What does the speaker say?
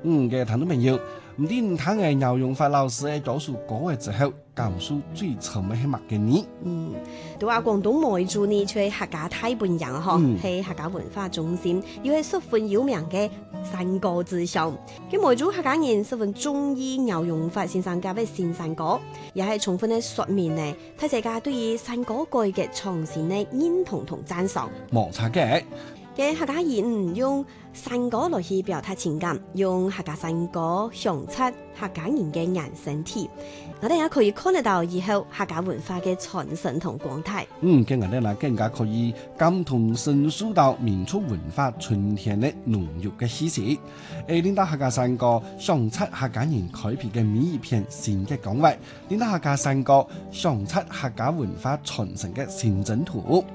嘅聽眾朋友，唔知你睇嘅牛榮發老師嘅教書講嘅之後，甘肅最出名係乜嘅呢？ 對話廣東梅州呢，就係客家大本營嗬，係客家文化中心，又係十分有名嘅山歌之鄉。咁梅州客家人十分中意牛榮發先生嘅新山歌，也係充分嘅說明呢，睇大家對於山歌改嘅創新嘅認同同讚賞。 冇錯嘅。 嘅客家人用山歌來去表達情感，用客家山歌響出客家人嘅人生體。我哋也可以看得到以後客家文化嘅傳承同廣大。 嘅我哋呢更加可以感同身受到民族文化春天嘅濃郁嘅氣息。令到客家山歌響出客家人開闢嘅每一片新嘅崗位，令到客家山歌響出客家文化傳承嘅新征途。